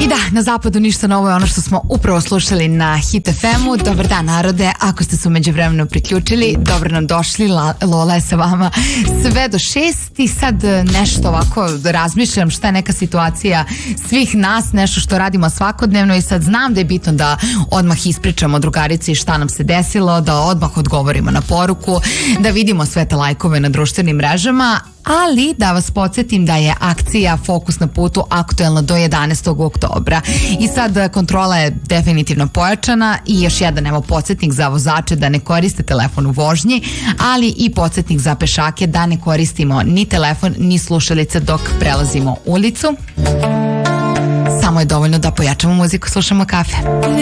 I da, na zapadu ništa novo je ono što smo upravo slušali na Hit FM-u. Dobar dan narode, ako ste se umeđu vremenu priključili, dobro nam došli, Lola je sa vama sve do 6 i sad nešto ovako razmišljam šta je neka situacija svih nas, nešto što radimo svakodnevno i sad znam da je bitno da odmah ispričamo drugarici šta nam se desilo, da odmah odgovorimo na poruku, da vidimo sve te lajkove na društvenim mrežama, ali da vas podsjetim da je akcija Fokus na putu aktuelna do 11. oktobra. I sad kontrola je definitivno pojačana i još jedan evo podsjetnik za vozače da ne koriste telefon u vožnji, ali i podsjetnik za pešake da ne koristimo ni telefon ni slušalice dok prelazimo ulicu. Samo je dovoljno da pojačamo muziku, slušamo Kafe.